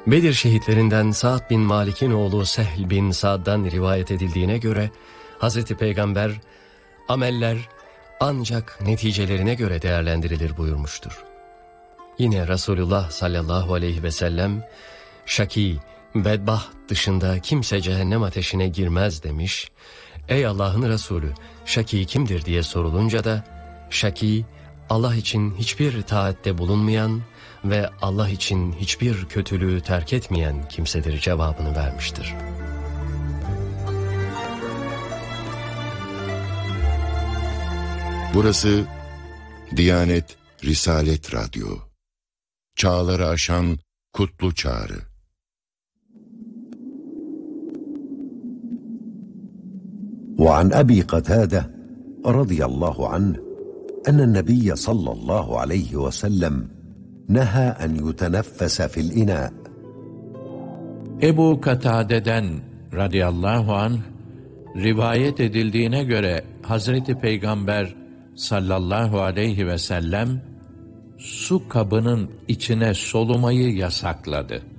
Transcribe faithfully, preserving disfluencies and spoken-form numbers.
Bedir şehitlerinden Sa'd bin Malik'in oğlu Sehl bin Sa'd'dan rivayet edildiğine göre Hazreti Peygamber ameller ancak neticelerine göre değerlendirilir buyurmuştur. Yine Resulullah sallallahu aleyhi ve sellem şaki, bedbaht dışında kimse cehennem ateşine girmez demiş. Ey Allah'ın Resulü, şaki kimdir diye sorulunca da şaki Allah için hiçbir taatte bulunmayan ve Allah için hiçbir kötülüğü terk etmeyen kimsedir cevabını vermiştir. Burası Diyanet Risalet Radyo. Çağları aşan kutlu çağrı. وعن أبي قتادة رضي الله عنه أن النبي صلى الله عليه وسلم نهى أن يتنفس في الإناء. Ebu Katade'den radıyallahu anh rivayet edildiğine göre Hazreti Peygamber sallallahu aleyhi ve sellem su kabının içine solumayı yasakladı.